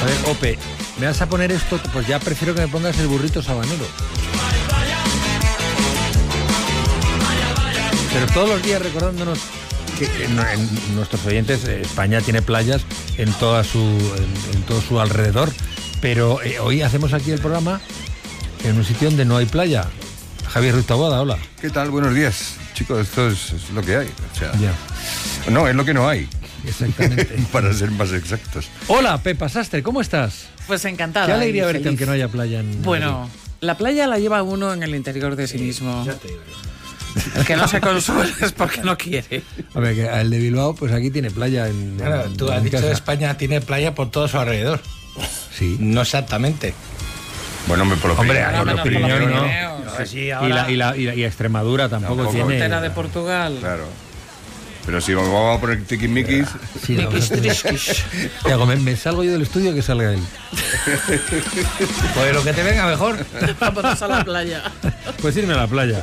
ver, Ope, ¿me vas a poner esto? Pues ya prefiero que me pongas el burrito sabanero. Pero todos los días recordándonos que en nuestros oyentes, España tiene playas en todo su alrededor, pero hoy hacemos aquí el programa en un sitio donde no hay playa. Javier Ruiz Taboada, hola. ¿Qué tal? Buenos días. Chicos, esto es lo que hay. O sea, Ya. no, es lo que no hay. Exactamente. Para ser más exactos. Hola, Pepa Sastre, ¿cómo estás? Pues encantada. Qué alegría y verte, feliz. aunque no haya playa en Bueno, Madrid. la playa la lleva uno en el interior de sí mismo. Ya te digo. El que no se consuela es porque no quiere. A ver, que el de Bilbao, pues aquí tiene playa Claro, tú has mi dicho casa. que España tiene playa por todo su alrededor. Sí. No exactamente. Bueno, por los Hombre, Pirineos, por los los Pirineos, Pirineos, ¿no? ¿no? Sí, Y la Extremadura tampoco Tampoco. tiene. Frontera de Portugal. Claro. Pero si vamos a poner tiquismiquis, Sí, no, Miquis trisquis. Te hago, me salgo yo del estudio, que salga él. Pues lo que te venga mejor. Vámonos a la playa. Pues irme a la playa.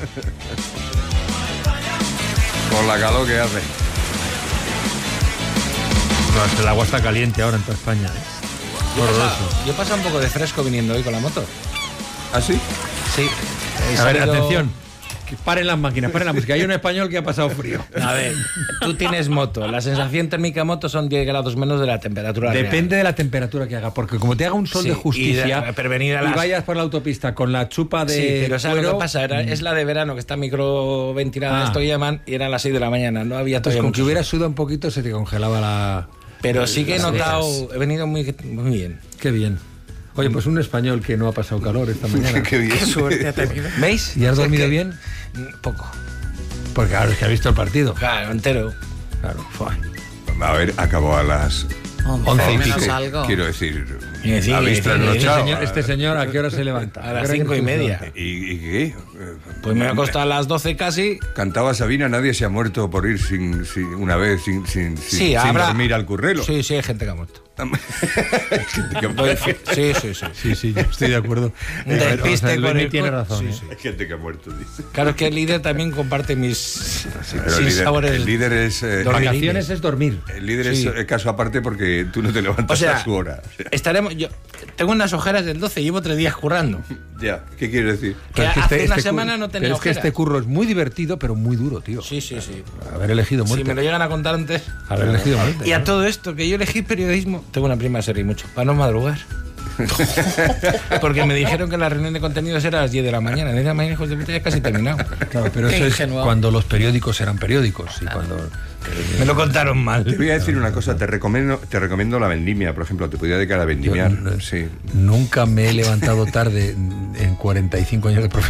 con la calor que hace. No, el agua está caliente ahora en toda España. Horroroso. Yo paso un poco de fresco viniendo hoy con la moto. ¿Ah, sí? Sí. He A ver, salido- atención. Que paren las máquinas, paren la música. Hay un español que ha pasado frío. A ver, tú tienes moto. La sensación térmica moto son 10 grados menos de la temperatura real. Depende de la temperatura que haga, porque como te haga un sol Sí, de justicia pero venir a y las- vayas por la autopista con la chupa de Sí, pero ¿sabes lo cuero, que pasa? Es la de verano, que está microventilada, esto que llaman, y eran las 6 de la mañana. No había pues todavía con mucho que hubieras sol. sudado un poquito se te congelaba la... Pero sí que he las notado, orejas. he venido muy bien. Qué bien. Oye, pues un español que no ha pasado calor esta mañana. Qué bien. Qué suerte ha tenido. ¿Veis? ¿Y has Es dormido que- bien? Poco. Porque claro, es que ha visto el partido. Claro, entero. Claro. A ver, acabó a las 11 y menos pico. algo. Quiero decir, Sí, ha visto sí, el sí, nochado. Este señor, ¿a qué hora se levanta? A las ¿A qué hora 5 y crees que se media. levanta? ¿Y qué? Pues me ha costado a las 12 casi. Cantaba Sabina, nadie se ha muerto por ir una vez sin dormir al currelo. Sí, sí, hay gente que ha muerto. Hay Sí, sí, sí. Sí, sí, yo estoy de acuerdo. Un despiste con Luismi el tiene co- razón. sí, ¿eh? sí. gente que ha muerto, dice. Claro, es que el líder también comparte mis Pero sabores. el líder es... Vacaciones es dormir. el líder Sí. es caso aparte porque tú no te levantas O sea, a su hora. estaremos. Yo tengo unas ojeras del 12, llevo 3 días currando. Ya, ¿qué quieres decir? Que Pero es hace una curro- semana no tenía pero es que ojeras. este curro es muy divertido, pero muy duro, tío. Sí, sí, sí. Haber elegido Si muerte. me lo llegan a contar antes. Haber elegido muerte. Y a ¿no? todo esto, que yo elegí periodismo, tengo una prima que se ríe mucho, para no madrugar. Porque me dijeron que la reunión de contenidos era a las 10 de la mañana. 10 de la mañana, hijos de puta, ya casi terminado. Claro, pero Qué eso es ingenuo. cuando los periódicos eran periódicos y cuando... Me lo contaron mal. Te voy a decir una cosa, te recomiendo la vendimia, por ejemplo, te podría dedicar a vendimiar. Yo, Sí. Nunca me he levantado tarde en 45 años de profesión.